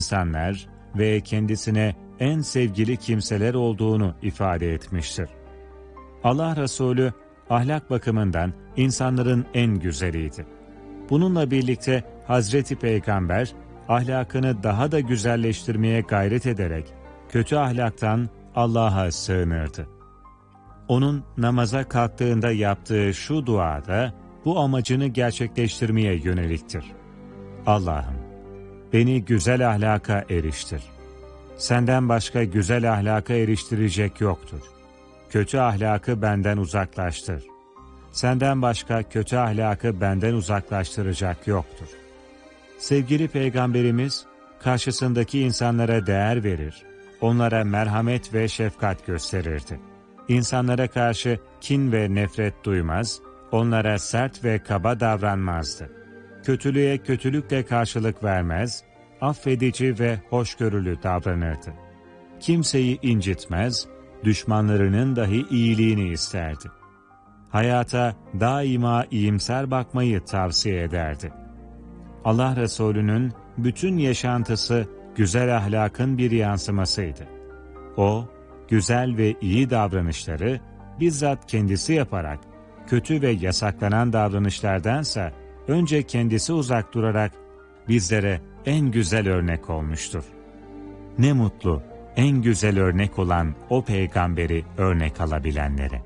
insanlar ve kendisine en sevgili kimseler olduğunu ifade etmiştir. Allah Resulü ahlak bakımından insanların en güzeliydi. Bununla birlikte Hazreti Peygamber ahlakını daha da güzelleştirmeye gayret ederek kötü ahlaktan Allah'a sığınırdı. Onun namaza kalktığında yaptığı şu duada bu amacını gerçekleştirmeye yöneliktir. Allah'ım, beni güzel ahlaka eriştir. Senden başka güzel ahlaka eriştirecek yoktur. Kötü ahlakı benden uzaklaştır. Senden başka kötü ahlakı benden uzaklaştıracak yoktur. Sevgili Peygamberimiz, karşısındaki insanlara değer verir, onlara merhamet ve şefkat gösterirdi. İnsanlara karşı kin ve nefret duymaz, onlara sert ve kaba davranmazdı. Kötülüğe kötülükle karşılık vermez, affedici ve hoşgörülü davranırdı. Kimseyi incitmez, düşmanlarının dahi iyiliğini isterdi. Hayata daima iyimser bakmayı tavsiye ederdi. Allah Resulü'nün bütün yaşantısı güzel ahlakın bir yansımasıydı. O, güzel ve iyi davranışları bizzat kendisi yaparak, kötü ve yasaklanan davranışlardansa önce kendisi uzak durarak bizlere en güzel örnek olmuştur. Ne mutlu, en güzel örnek olan o peygamberi örnek alabilenlere.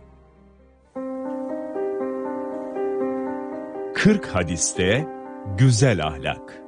40 hadiste güzel ahlak.